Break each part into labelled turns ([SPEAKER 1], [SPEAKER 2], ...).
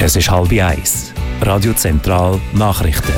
[SPEAKER 1] Es ist 12:30. Radio Zentral Nachrichten.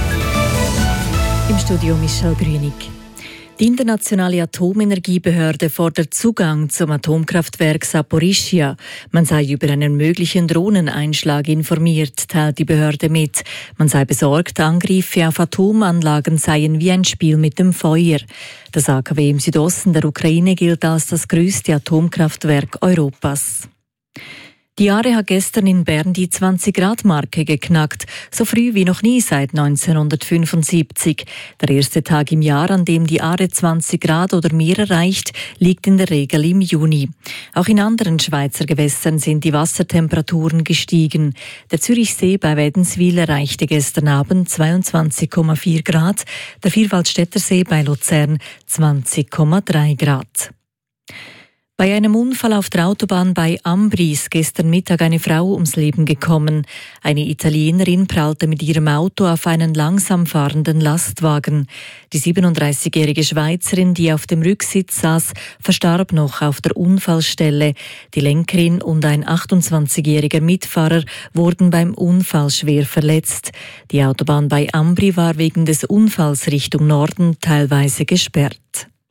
[SPEAKER 2] Im Studio Michelle Grünig. Die internationale Atomenergiebehörde fordert Zugang zum Atomkraftwerk Saporischschja. Man sei über einen möglichen Drohneneinschlag informiert, teilt die Behörde mit. Man sei besorgt, Angriffe auf Atomanlagen seien wie ein Spiel mit dem Feuer. Das AKW im Südosten der Ukraine gilt als das größte Atomkraftwerk Europas. Die Jahre hat gestern in Bern die 20-Grad-Marke geknackt, so früh wie noch nie seit 1975. Der erste Tag im Jahr, an dem die Aare 20 Grad oder mehr erreicht, liegt in der Regel im Juni. Auch in anderen Schweizer Gewässern sind die Wassertemperaturen gestiegen. Der Zürichsee bei Wädenswil erreichte gestern Abend 22,4 Grad, der Vierwaldstätter See bei Luzern 20,3 Grad. Bei einem Unfall auf der Autobahn bei Ambri ist gestern Mittag eine Frau ums Leben gekommen. Eine Italienerin prallte mit ihrem Auto auf einen langsam fahrenden Lastwagen. Die 37-jährige Schweizerin, die auf dem Rücksitz saß, verstarb noch auf der Unfallstelle. Die Lenkerin und ein 28-jähriger Mitfahrer wurden beim Unfall schwer verletzt. Die Autobahn bei Ambri war wegen des Unfalls Richtung Norden teilweise gesperrt.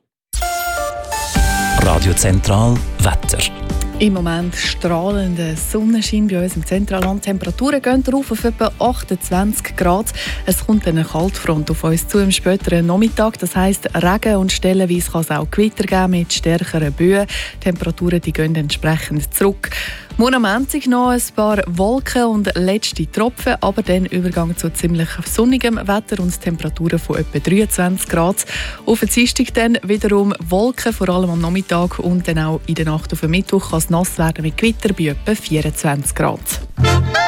[SPEAKER 1] Radio Zentral Wetter.
[SPEAKER 3] Im Moment strahlender Sonnenschein bei uns im Zentralland. Temperaturen gehen rauf auf etwa 28 Grad. Es kommt eine Kaltfront auf uns zu im späteren Nachmittag. Das heisst, Regen und stellenweise kann es auch Gewitter geben mit stärkeren Böen. Die Temperaturen gehen entsprechend zurück. Morgen am Montag noch ein paar Wolken und letzte Tropfen, aber dann Übergang zu ziemlich sonnigem Wetter und Temperaturen von etwa 23 Grad. Auf den Dienstag dann wiederum Wolken, vor allem am Nachmittag und dann auch in der Nacht auf den Mittwoch kann es nass werden mit Gewitter bei etwa 24 Grad.